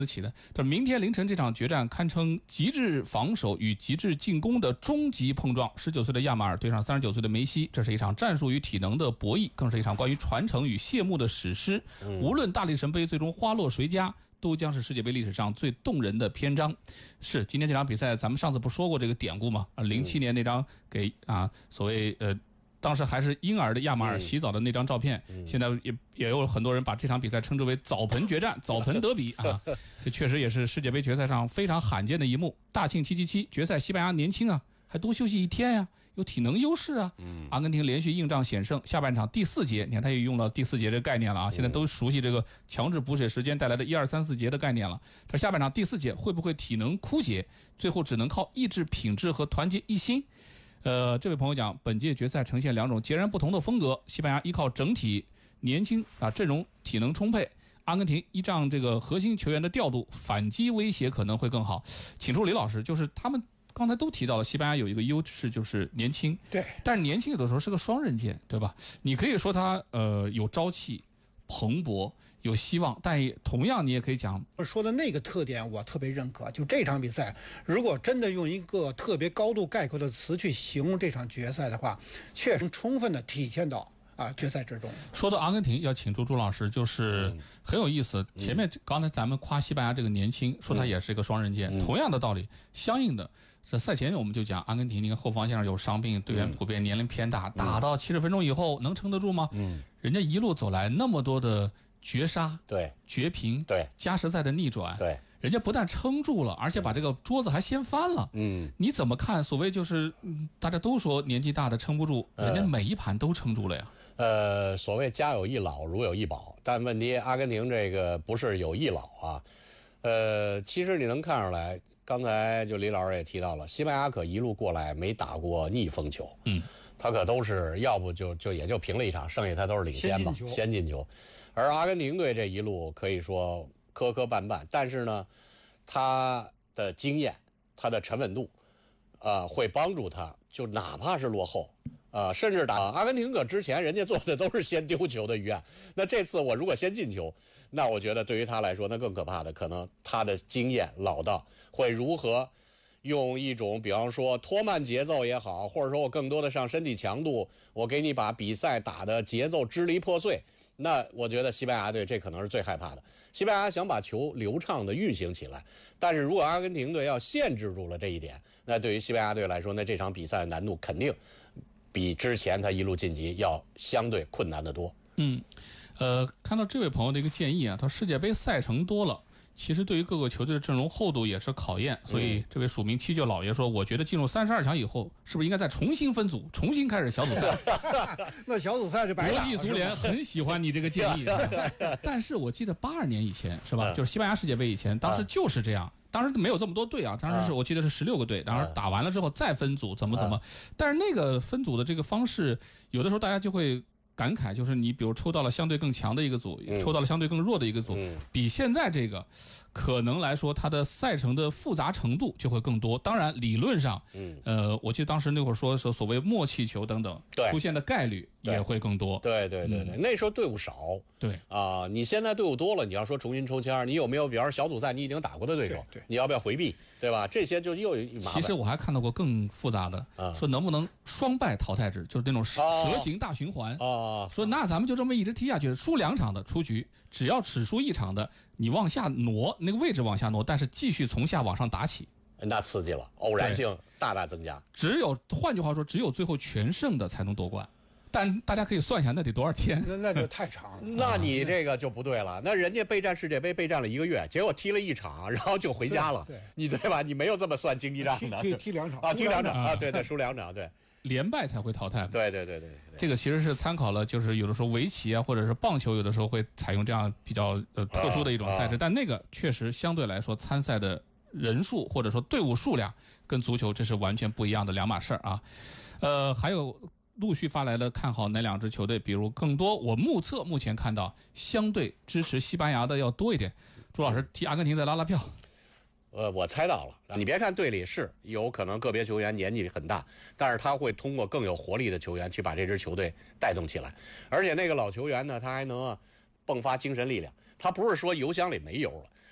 起的，但明天凌晨这场决战堪称极致防守与极致进攻的终极碰撞。19岁的亚马尔对上39岁的梅西，这是一场战术与体能的博弈，更是一场关于传承与谢幕的史诗。无论大力神杯最终花落谁家，都将是世界杯历史上最动人的篇章。是今天这场比赛，咱们上次不说过这个典故吗？07年那张给所谓当时还是婴儿的亚马尔洗澡的那张照片，现在也有很多人把这场比赛称之为澡盆决战、澡盆德比啊。这确实也是世界杯决赛上非常罕见的一幕。大庆777决赛，西班牙年轻啊，还多休息一天呀，有体能优势啊。阿根廷连续硬仗险胜，下半场第4节，你看他也用了第4节这个概念了啊。现在都熟悉这个强制补水时间带来的1、2、3、4节的概念了。他下半场第4节会不会体能枯竭，最后只能靠意志品质和团结一心？这位朋友讲，本届决赛呈现2种截然不同的风格。西班牙依靠整体年轻阵容体能充沛，阿根廷依仗这个核心球员的调度，反击威胁可能会更好。请出李老师，就是他们刚才都提到了，西班牙有一个优势就是年轻， 对， 但是年轻有的时候是个双刃剑，对吧？你可以说他有朝气、蓬勃、有希望，但同样你也可以讲说的那个特点我特别认可。就这场比赛，如果真的用一个特别高度概括的词去形容这场决赛的话，确实充分的体现到决赛之中。说到阿根廷，要请出朱老师，就是很有意思。前面刚才咱们夸西班牙这个年轻，说他也是一个双刃剑，同样的道理，相应的，这赛前我们就讲阿根廷，你看后防线上有伤病，队员普遍年龄偏大，打到70分钟以后能撑得住吗？人家一路走来那么多的绝杀， 对， 绝平， 对， 加时赛的逆转， 对， 人家不但撑住了，而且把这个桌子还掀翻了。你怎么看？所谓就是大家都说年纪大的撑不住，人家每一盘都撑住了呀。 所谓家有一老如有一宝，但问题阿根廷这个不是有一老啊。其实你能看出来，刚才就李老师也提到了，西班牙可一路过来没打过逆风球，他可都是要不就也就平了一场，剩下他都是领先吧，先进球。而阿根廷队这一路可以说磕磕绊绊，但是呢，他的经验，他的沉稳度，会帮助他，就哪怕是落后，甚至打阿根廷之前人家做的都是先丢球的预案，那这次我如果先进球，那我觉得对于他来说，那更可怕的可能他的经验老道会如何用一种比方说拖慢节奏也好，或者说我更多的上身体强度，我给你把比赛打的节奏支离破碎，那我觉得西班牙队这可能是最害怕的。西班牙想把球流畅的运行起来，但是如果阿根廷队要限制住了这一点，那对于西班牙队来说，那这场比赛的难度肯定比之前他一路晋级要相对困难得多。 看到这位朋友的一个建议啊，他说世界杯赛程多了，其实对于各个球队的阵容厚度也是考验，所以这位署名七舅老爷说，我觉得进入32强以后，是不是应该再重新分组，重新开始小组赛？ 那小组赛就白打了。 国际足联很喜欢你这个建议，但是我记得82年以前是吧？就是西班牙世界杯以前，当时就是这样。当时没有这么多队啊，当时是我记得是16个队，然后打完了之后再分组，怎么，但是那个分组的这个方式，有的时候大家就会感慨，就是你比如抽到了相对更强的一个组，抽到了相对更弱的一个组，比现在这个可能来说，它的赛程的复杂程度就会更多。当然，理论上，我记得当时那会儿说所谓默契球等等出现的概率也会更多。 对，那时候队伍少， 对啊，你现在队伍多了，你要说重新抽签，你有没有比方说小组赛你已经打过的对手，你要不要回避，对吧？这些就又麻烦。 其实我还看到过更复杂的，说能不能双败淘汰制，就是那种蛇形大循环。说那咱们就这么一直踢下去，输2场的出局，只要只输1场的，你往下挪，那个位置往下挪，但是继续从下往上打起， 那刺激了，偶然性大大增加。 换句话说，只有最后全胜的才能夺冠。但大家可以算一下，那得多少天？ 那就太长了。 那你这个就不对了。那人家备战世界杯备战了1个月，结果踢了1场，然后就回家了。你对吧？你没有这么算竞技战的。 踢2场啊，踢2场啊，对，输2场，对。 连败才会淘汰。 对， 这个其实是参考了，就是有的时候围棋啊，或者是棒球，有的时候会采用这样比较特殊的一种赛制，但那个确实相对来说参赛的人数或者说队伍数量跟足球这是完全不一样的两码事啊。还有陆续发来了看好哪2支球队，比如更多，我目前看到相对支持西班牙的要多一点。朱老师替阿根廷再拉票。 我猜到了，你别看队里是有可能个别球员年纪很大，但是他会通过更有活力的球员去把这支球队带动起来，而且那个老球员呢，他还能迸发精神力量，他不是说油箱里没油了，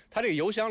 他这个油箱